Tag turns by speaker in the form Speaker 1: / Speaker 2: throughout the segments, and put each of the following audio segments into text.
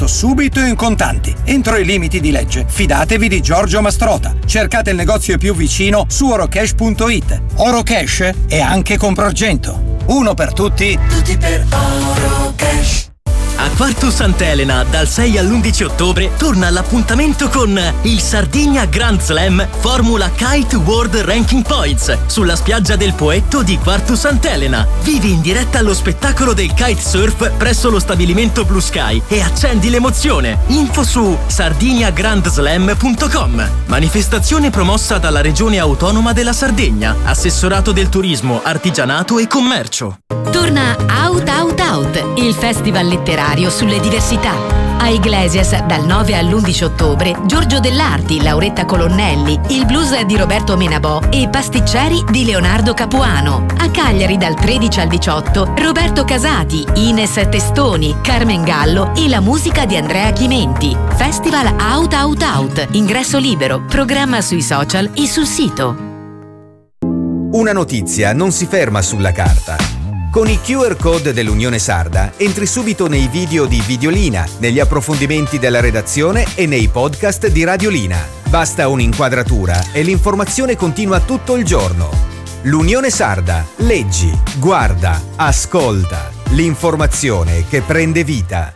Speaker 1: subito in contanti, entro i limiti di legge. Fidatevi di Giorgio Mastrota. Cercate il negozio più vicino su orocash.it. Orocash è anche con Progento. Uno per tutti, tutti per Orocash.
Speaker 2: A Quarto Sant'Elena, dal 6 all'11 ottobre, torna all'appuntamento con il Sardinia Grand Slam Formula Kite World Ranking Points sulla spiaggia del Poetto di Quarto Sant'Elena. Vivi in diretta allo spettacolo del kitesurf presso lo stabilimento Blue Sky e accendi l'emozione. Info su sardiniagrandslam.com. Manifestazione promossa dalla Regione Autonoma della Sardegna, Assessorato del Turismo, Artigianato e Commercio.
Speaker 3: Torna Out Out Out, il festival letterario sulle diversità. A Iglesias dal 9 all'11 ottobre Giorgio Dell'Arti, Lauretta Colonnelli, il blues di Roberto Menabò e Pasticceri di Leonardo Capuano. A Cagliari dal 13 al 18 Roberto Casati, Ines Testoni, Carmen Gallo e la musica di Andrea Chimenti. Festival Out Out Out, ingresso libero, programma sui social e sul sito.
Speaker 4: Una notizia non si ferma sulla carta. Con i QR code dell'Unione Sarda entri subito nei video di Videolina, negli approfondimenti della redazione e nei podcast di Radiolina. Basta un'inquadratura e l'informazione continua tutto il giorno. L'Unione Sarda. Leggi, guarda, ascolta. L'informazione che prende vita.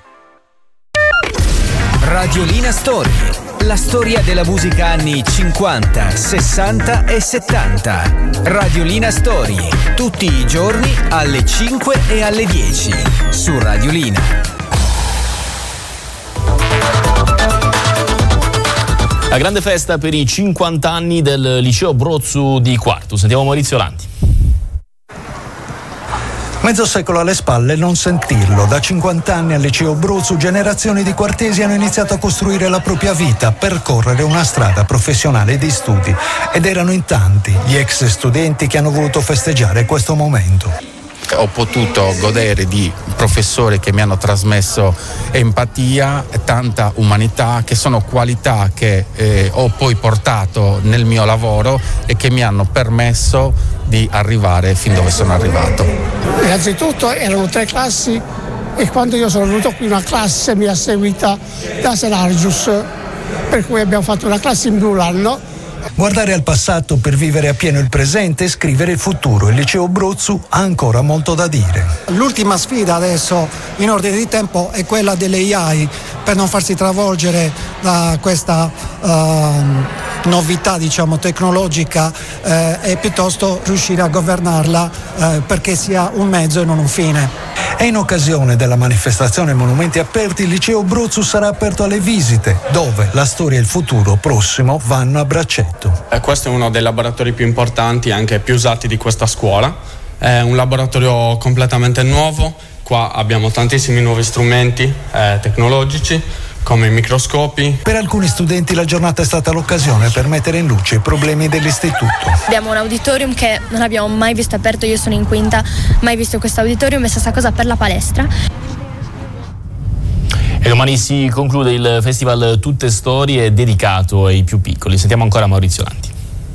Speaker 4: Radiolina Story. La storia della musica anni 50, 60 e 70. Radiolina Story. Tutti i giorni alle 5 e alle 10 su Radiolina.
Speaker 5: La grande festa per i 50 anni del liceo Brozzu di Quartu. Sentiamo Maurizio Lanti.
Speaker 6: Mezzo secolo alle spalle, non sentirlo. Da 50 anni al liceo Brozzu, generazioni di quartesi hanno iniziato a costruire la propria vita, percorrere una strada professionale di studi. Ed erano in tanti gli ex studenti che hanno voluto festeggiare questo momento.
Speaker 7: Ho potuto godere di professori che mi hanno trasmesso empatia e tanta umanità, che sono qualità che ho poi portato nel mio lavoro e che mi hanno permesso di arrivare fin dove sono arrivato.
Speaker 8: Innanzitutto erano 3 classi e quando io sono venuto qui una classe mi ha seguita da Selargius, per cui abbiamo fatto una classe in più l'anno.
Speaker 6: Guardare al passato per vivere appieno il presente e scrivere il futuro. Il liceo Brozzu ha ancora molto da dire.
Speaker 9: L'ultima sfida adesso in ordine di tempo è quella delle AI, per non farsi travolgere da questa novità, diciamo, tecnologica, e piuttosto riuscire a governarla perché sia un mezzo e non un fine.
Speaker 6: E in occasione della manifestazione Monumenti Aperti, il liceo Brozzu sarà aperto alle visite, dove la storia e il futuro prossimo vanno a braccetto.
Speaker 10: Questo è uno dei laboratori più importanti e anche più usati di questa scuola. È un laboratorio completamente nuovo. Qua abbiamo tantissimi nuovi strumenti tecnologici, come i microscopi.
Speaker 6: Per alcuni studenti la giornata è stata l'occasione per mettere in luce i problemi dell'istituto.
Speaker 11: Abbiamo un auditorium che non abbiamo mai visto aperto, io sono in quinta, mai visto questo auditorium, e stessa cosa per la palestra.
Speaker 5: E domani si conclude il festival Tutte Storie dedicato ai più piccoli. Sentiamo ancora Maurizio Lanti.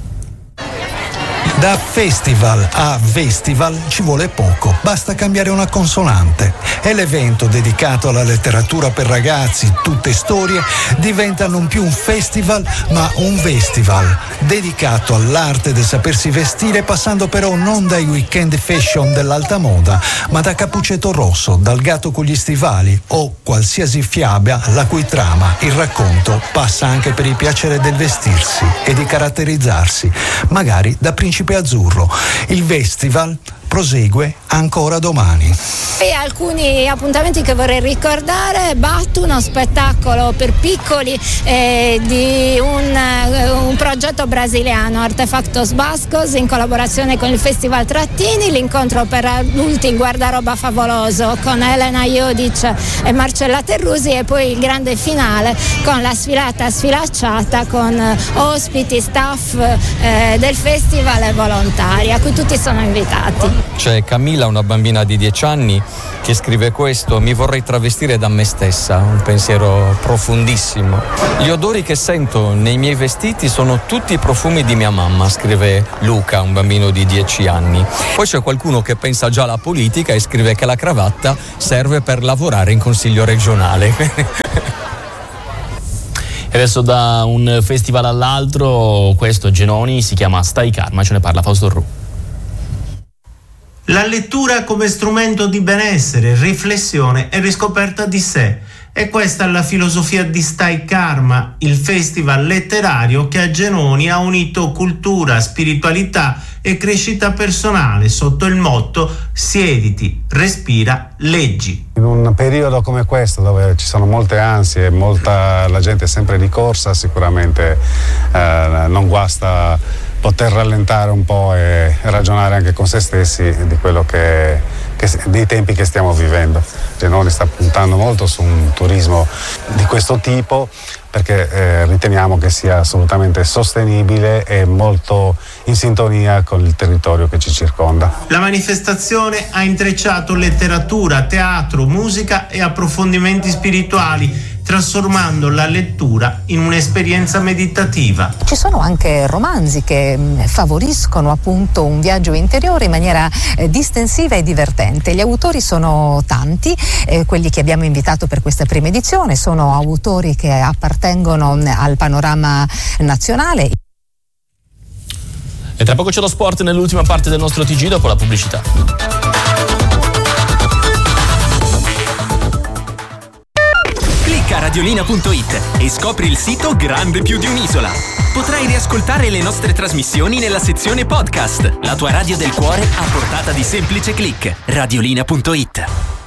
Speaker 6: Da festival a festival ci vuole poco, basta cambiare una consonante. E l'evento dedicato alla letteratura per ragazzi, Tutte Storie, diventa non più un festival ma un festival, dedicato all'arte del sapersi vestire, passando però non dai weekend fashion dell'alta moda, ma da Cappuccetto Rosso, dal Gatto con gli stivali o qualsiasi fiaba la cui trama, il racconto, passa anche per il piacere del vestirsi e di caratterizzarsi, magari da Principe Azzurro. Il festival prosegue ancora domani.
Speaker 12: E alcuni appuntamenti che vorrei ricordare: Battu, uno spettacolo per piccoli di un progetto brasiliano, Artefactos Bascos, in collaborazione con il Festival Trattini, l'incontro per adulti, il guardaroba favoloso con Elena Iodic e Marcella Terrusi, e poi il grande finale con la sfilata sfilacciata con ospiti, staff del festival e volontari, a cui tutti sono invitati.
Speaker 13: C'è Camilla, una bambina di 10 anni, che scrive questo: mi vorrei travestire da me stessa, un pensiero profondissimo. Gli odori che sento nei miei vestiti sono tutti i profumi di mia mamma, scrive Luca, un bambino di 10 anni. Poi c'è qualcuno che pensa già alla politica e scrive che la cravatta serve per lavorare in consiglio regionale.
Speaker 5: E adesso da un festival all'altro, questo a Genoni si chiama Stai Calma, ce ne parla Fausto Ru.
Speaker 14: La lettura come strumento di benessere, riflessione e riscoperta di sé. E questa è la filosofia di Stai Karma, il festival letterario che a Genoni ha unito cultura, spiritualità e crescita personale sotto il motto siediti, respira, leggi.
Speaker 15: In un periodo come questo, dove ci sono molte ansie, la gente è sempre di corsa, sicuramente non guasta poter rallentare un po' e ragionare anche con se stessi di quello dei tempi che stiamo vivendo. Genoni sta puntando molto su un turismo di questo tipo perché riteniamo che sia assolutamente sostenibile e molto in sintonia con il territorio che ci circonda.
Speaker 14: La manifestazione ha intrecciato letteratura, teatro, musica e approfondimenti spirituali, trasformando la lettura in un'esperienza meditativa.
Speaker 16: Ci sono anche romanzi che favoriscono appunto un viaggio interiore in maniera distensiva e divertente. Gli autori sono tanti, quelli che abbiamo invitato per questa prima edizione sono autori che appartengono al panorama nazionale.
Speaker 5: E tra poco c'è lo sport nell'ultima parte del nostro TG dopo la pubblicità.
Speaker 17: Clicca radiolina.it e scopri il sito grande più di un'isola. Potrai riascoltare le nostre trasmissioni nella sezione podcast. La tua radio del cuore a portata di semplice click. Radiolina.it.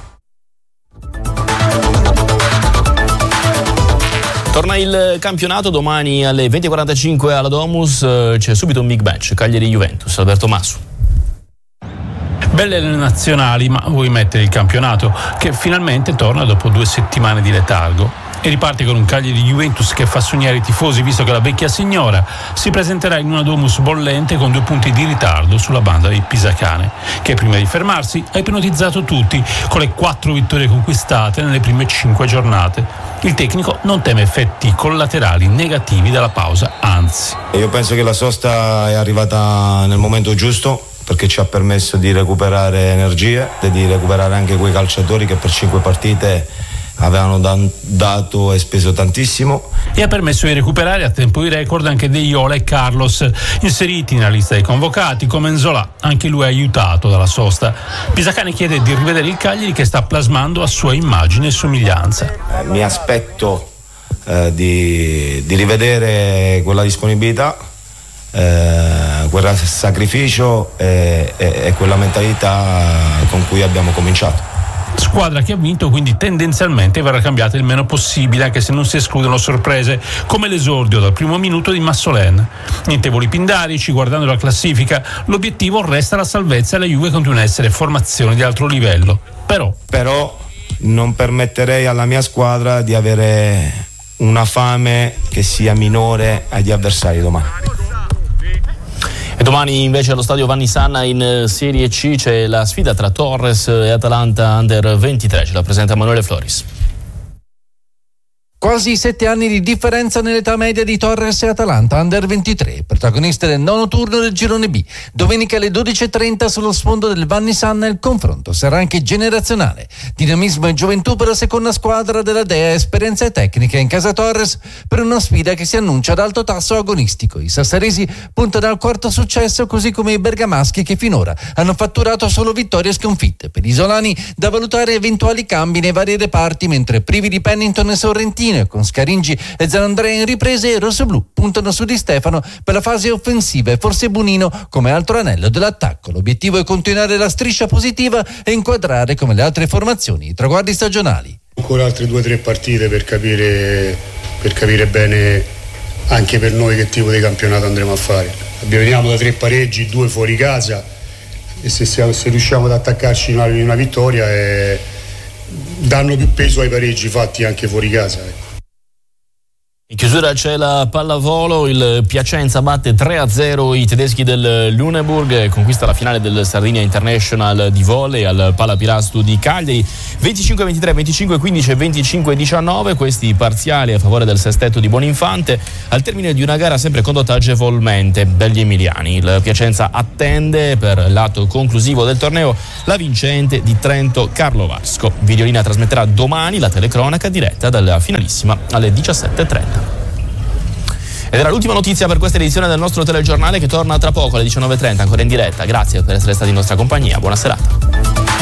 Speaker 5: Torna il campionato domani alle 20:45 alla Domus, c'è subito un big match, Cagliari-Juventus, Alberto Massu.
Speaker 18: Belle le nazionali, ma vuoi mettere il campionato, che finalmente torna dopo 2 settimane di letargo. E riparte con un Cagliari-Juventus che fa sognare i tifosi, visto che la vecchia signora si presenterà in una Domus bollente con 2 punti di ritardo sulla banda dei pisacane, che prima di fermarsi ha ipnotizzato tutti con le 4 vittorie conquistate nelle prime 5 giornate. Il tecnico non teme effetti collaterali negativi dalla pausa, anzi.
Speaker 19: Io penso che la sosta è arrivata nel momento giusto, perché ci ha permesso di recuperare energie e di recuperare anche quei calciatori che per 5 partite avevano dato e speso tantissimo.
Speaker 18: E ha permesso di recuperare a tempo di record anche De Iola e Carlos, inseriti nella lista dei convocati come Nzola, anche lui aiutato dalla sosta. Pisacane chiede di rivedere il Cagliari che sta plasmando a sua immagine e somiglianza.
Speaker 19: Mi aspetto di rivedere quella disponibilità, quel sacrificio e quella mentalità con cui abbiamo cominciato.
Speaker 18: Squadra che ha vinto, quindi tendenzialmente verrà cambiata il meno possibile, anche se non si escludono sorprese, come l'esordio dal primo minuto di Massolen. Nientevoli pindarici, guardando la classifica, l'obiettivo resta la salvezza e la Juve continua a essere formazione di alto livello. Però
Speaker 19: non permetterei alla mia squadra di avere una fame che sia minore agli avversari domani.
Speaker 5: E domani invece allo stadio Vanni Sanna in Serie C c'è la sfida tra Torres e Atalanta Under 23, ce la presenta Emanuele Floris.
Speaker 20: Quasi 7 anni di differenza nell'età media di Torres e Atalanta Under 23, protagoniste del 9° turno del girone B. Domenica alle 12:30 sullo sfondo del Vanni Sanna il confronto sarà anche generazionale. Dinamismo e gioventù per la seconda squadra della Dea, esperienza e tecnica in casa Torres per una sfida che si annuncia ad alto tasso agonistico. I sassaresi puntano al 4° successo, così come i bergamaschi che finora hanno fatturato solo vittorie e sconfitte. Per gli isolani da valutare eventuali cambi nei vari reparti, mentre privi di Pennington e Sorrentino con Scaringi e Zanandrea in riprese, i rossoblù puntano su Di Stefano per la fase offensiva e forse Bunino come altro anello dell'attacco. L'obiettivo è continuare la striscia positiva e inquadrare come le altre formazioni i traguardi stagionali.
Speaker 21: Ancora altre 2 o 3 partite per capire bene anche per noi che tipo di campionato andremo a fare. Veniamo da 3 pareggi, 2 fuori casa, e se riusciamo ad attaccarci in una vittoria danno più peso ai pareggi fatti anche fuori casa.
Speaker 5: In chiusura c'è la pallavolo, il Piacenza batte 3-0 i tedeschi del Lüneburg e conquista la finale del Sardinia International di volley al Palapirastu di Cagliari, 25-23, 25-15 e 25-19, questi parziali a favore del sestetto di Buoninfante al termine di una gara sempre condotta agevolmente dagli emiliani. Il Piacenza attende per l'atto conclusivo del torneo la vincente di Trento Carlo Vasco. Videolina trasmetterà domani la telecronaca diretta dalla finalissima alle 17:30. Ed era l'ultima notizia per questa edizione del nostro telegiornale che torna tra poco alle 19:30 ancora in diretta. Grazie per essere stati in nostra compagnia, buona serata.